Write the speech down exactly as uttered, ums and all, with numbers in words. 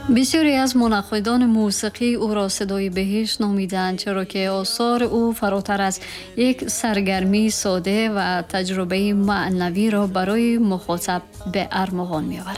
بسیاری از منقدان موسیقی او را صدای بهشت نامیدند، چرا که آثار او فراتر از یک سرگرمی ساده و تجربه معنوی را برای مخاطب به ارمغان می‌آورد.